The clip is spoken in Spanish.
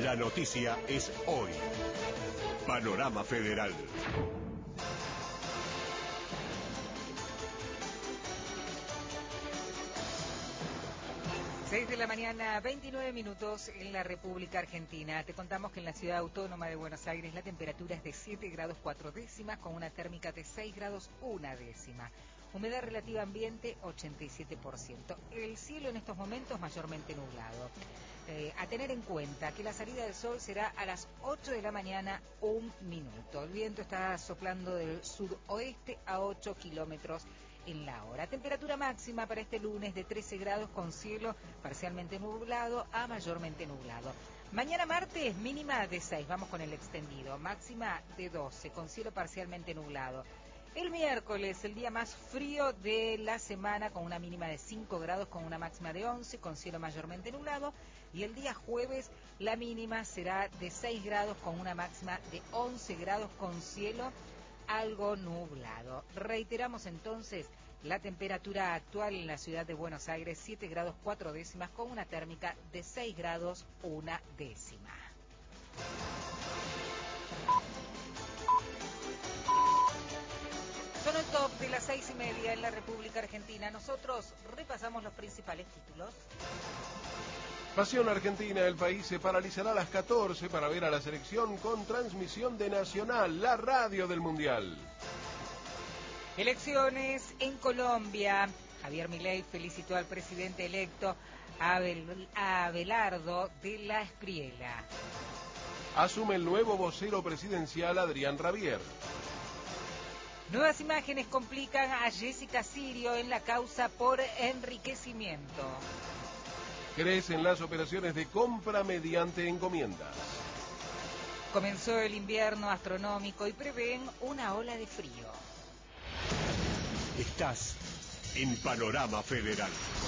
La noticia es hoy. Panorama Federal. 6 de la mañana, 29 minutos en la República Argentina. Te contamos que en la Ciudad Autónoma de Buenos Aires la temperatura es de 7 grados 4 décimas con una térmica de 6 grados 1 décima. Humedad relativa ambiente 87%. El cielo en estos momentos mayormente nublado. A tener en cuenta que la salida del sol será a las 8 de la mañana, 1 minuto. El viento está soplando del sudoeste a 8 kilómetros en la hora. Temperatura máxima para este lunes de 13 grados con cielo parcialmente nublado a mayormente nublado. Mañana martes mínima de 6, vamos con el extendido, máxima de 12 con cielo parcialmente nublado. El miércoles, el día más frío de la semana, con una mínima de 5 grados, con una máxima de 11, con cielo mayormente nublado. Y el día jueves, la mínima será de 6 grados, con una máxima de 11 grados, con cielo algo nublado. Reiteramos entonces la temperatura actual en la ciudad de Buenos Aires, 7 grados 4 décimas, con una térmica de 6 grados 1 décima. Son el top de las 6:30 en la República Argentina. Nosotros repasamos los principales títulos. Pasión Argentina, el país se paralizará a las 14 para ver a la selección con transmisión de Nacional, la radio del Mundial. Elecciones en Colombia. Javier Milei felicitó al presidente electo Abelardo de la Espriella. Asume el nuevo vocero presidencial Adrián Rabier. Nuevas imágenes complican a Jessica Sirio en la causa por enriquecimiento. Crecen las operaciones de compra mediante encomiendas. Comenzó el invierno astronómico y prevén una ola de frío. Estás en Panorama Federal.